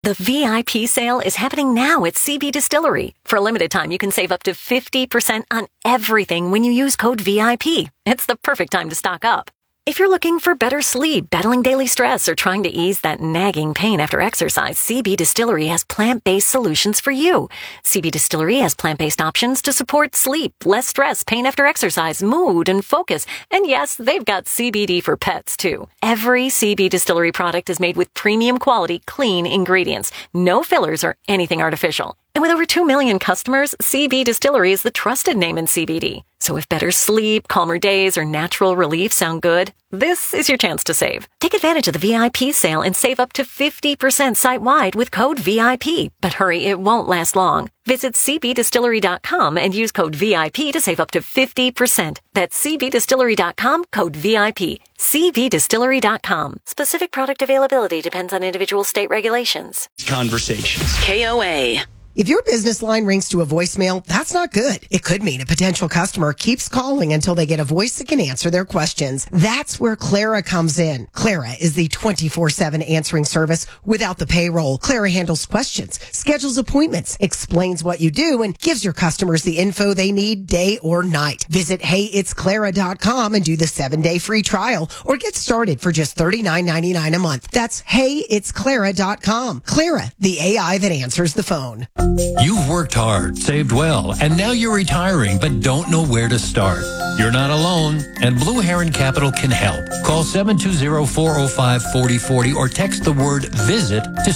The VIP sale is happening now at CB Distillery. For a limited time, you can save up to 50% on everything when you use code VIP. It's the perfect time to stock up. If you're looking for better sleep, battling daily stress, or trying to ease that nagging pain after exercise, CB Distillery has plant-based solutions for you. CB Distillery has plant-based options to support sleep, less stress, pain after exercise, mood, and focus. And yes, they've got CBD for pets, too. Every CB Distillery product is made with premium quality, clean ingredients. No fillers or anything artificial. And with over 2 million customers, CB Distillery is the trusted name in CBD. So if better sleep, calmer days, or natural relief sound good, this is your chance to save. Take advantage of the VIP sale and save up to 50% site-wide with code VIP. But hurry, it won't last long. Visit cbdistillery.com and use code VIP to save up to 50%. That's cbdistillery.com, code VIP. cbdistillery.com. Specific product availability depends on individual state regulations. Conversations. KOA. If your business line rings to a voicemail, that's not good. It could mean a potential customer keeps calling until they get a voice that can answer their questions. That's where Clara comes in. Clara is the 24/7 answering service without the payroll. Clara handles questions, schedules appointments, explains what you do, and gives your customers the info they need day or night. Visit HeyIt'sClara.com and do the 7-day free trial or get started for just $39.99 a month. That's HeyIt'sClara.com. Clara, the AI that answers the phone. You've worked hard, saved well, and now you're retiring but don't know where to start. You're not alone, and Blue Heron Capital can help. Call 720-405-4040 or text the word VISIT to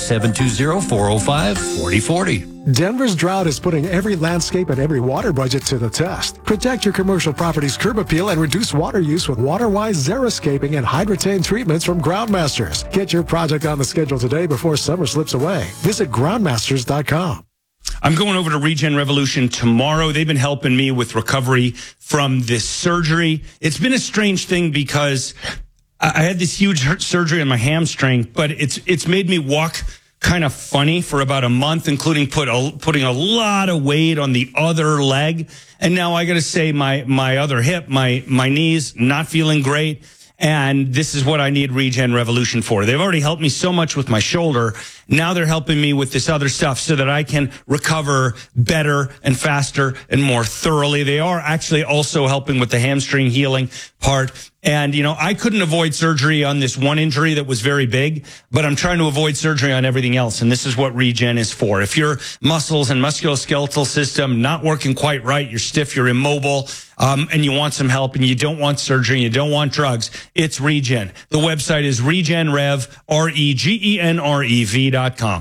720-405-4040. Denver's drought is putting every landscape and every water budget to the test. Protect your commercial property's curb appeal and reduce water use with WaterWise Xeriscaping and Hydrotain treatments from Groundmasters. Get your project on the schedule today before summer slips away. Visit groundmasters.com. I'm going over to Regen Revolution tomorrow. They've been helping me with recovery from this surgery. It's been a strange thing because I had this huge surgery on my hamstring, but it's made me walk kind of funny for about a month, including putting a lot of weight on the other leg. And now I got to say my other hip, my knees, not feeling great. And this is what I need Regen Revolution for. They've already helped me so much with my shoulder. Now they're helping me with this other stuff so that I can recover better and faster and more thoroughly. They are actually also helping with the hamstring healing part. And, you know, I couldn't avoid surgery on this one injury that was very big, but I'm trying to avoid surgery on everything else. And this is what Regen is for. If your muscles and musculoskeletal system not working quite right, you're stiff, you're immobile, and you want some help and you don't want surgery, you don't want drugs, it's Regen. The website is regenrev, REGENREV.com.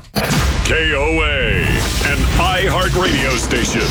KOA, an iHeartRadio station.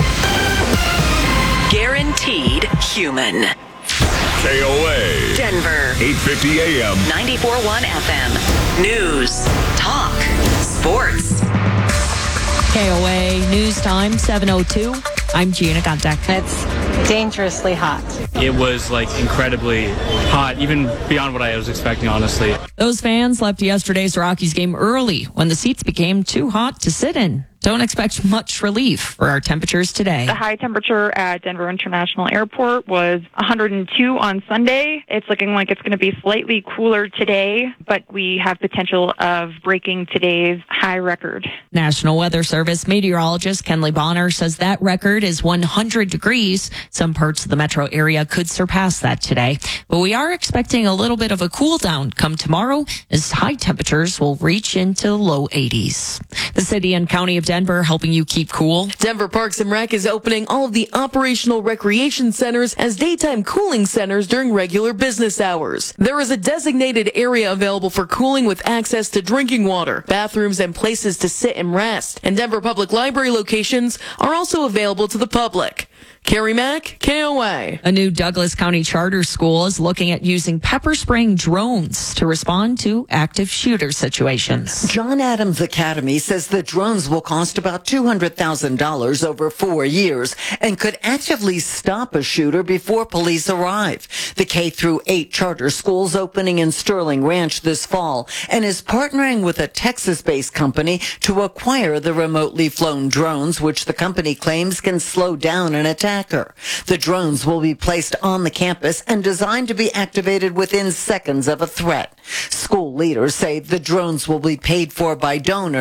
Guaranteed human. KOA. Denver. 850 AM. 94.1 FM. News. Talk. Sports. KOA News Time, 7:02. I'm Gina Gontek. It's dangerously hot. It was incredibly hot, even beyond what I was expecting, honestly. Those fans left yesterday's Rockies game early when the seats became too hot to sit in. Don't expect much relief for our temperatures today. The high temperature at Denver International Airport was 102 on Sunday. It's looking like it's going to be slightly cooler today, but we have potential of breaking today's high record. National Weather Service meteorologist Kenley Bonner says that record is 100 degrees. Some parts of the metro area could surpass that today. But we are expecting a little bit of a cool down come tomorrow as high temperatures will reach into the low 80s. The city and county of Denver helping you keep cool. Denver Parks and Rec is opening all of the operational recreation centers as daytime cooling centers during regular business hours. There is a designated area available for cooling with access to drinking water, bathrooms, and places to sit and rest. And Denver Public Library locations are also available to the public. Carrie Mack, KOA. A new Douglas County charter school is looking at using pepper spraying drones to respond to active shooter situations. John Adams Academy says the drones will cost about $200,000 over 4 years and could actively stop a shooter before police arrive. The K-8 charter school's opening in Sterling Ranch this fall and is partnering with a Texas-based company to acquire the remotely flown drones, which the company claims can slow down an attacker. The drones will be placed on the campus and designed to be activated within seconds of a threat. School leaders say the drones will be paid for by donors